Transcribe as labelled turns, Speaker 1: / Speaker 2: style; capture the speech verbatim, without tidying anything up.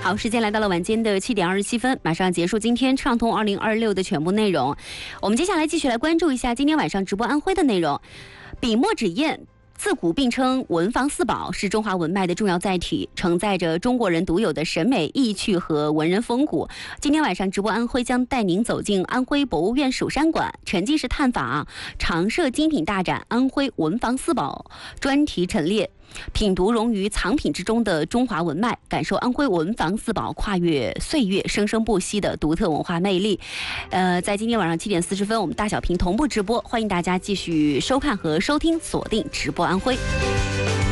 Speaker 1: 好，时间来到了晚间的七点二十七分，马上结束今天畅通二零二六的全部内容。我们接下来继续来关注一下今天晚上直播安徽的内容。笔墨纸砚自古并称文房四宝，是中华文脉的重要载体，承载着中国人独有的审美意趣和文人风骨。今天晚上直播安徽将带您走进安徽博物院蜀山馆，沉浸式探访常设精品大展安徽文房四宝专题陈列，品读融于藏品之中的中华文脉，感受安徽文房四宝跨越岁月生生不息的独特文化魅力。呃，在今天晚上七点四十分，我们大小屏同步直播，欢迎大家继续收看和收听，锁定直播安徽。